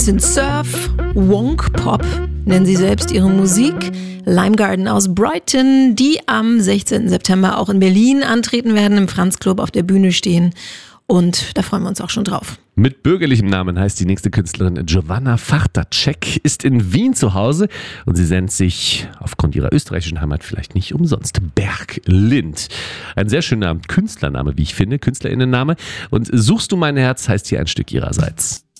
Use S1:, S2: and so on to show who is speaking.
S1: Sind Surf, Wonk Pop, nennen sie selbst ihre Musik. Lime Garden aus Brighton, die am 16. September auch in Berlin antreten werden, im Franz Club auf der Bühne stehen. Und da freuen wir uns auch schon drauf.
S2: Mit bürgerlichem Namen heißt die nächste Künstlerin Giovanna Fachtacek, ist in Wien zu Hause und sie nennt sich aufgrund ihrer österreichischen Heimat vielleicht nicht umsonst Berglind. Ein sehr schöner Künstlername, wie ich finde, KünstlerInnenname. Und Suchst du mein Herz heißt hier ein Stück ihrerseits.